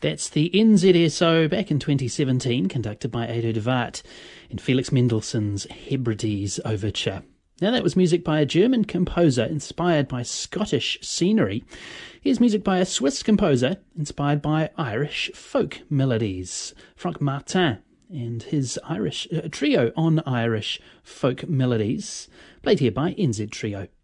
That's the NZSO back in 2017, conducted by Edo de Waart in Felix Mendelssohn's Hebrides Overture. Now that was music by a German composer inspired by Scottish scenery. Here's music by a Swiss composer inspired by Irish folk melodies. Franck Martin and his Irish trio on Irish folk melodies, played here by NZ Trio.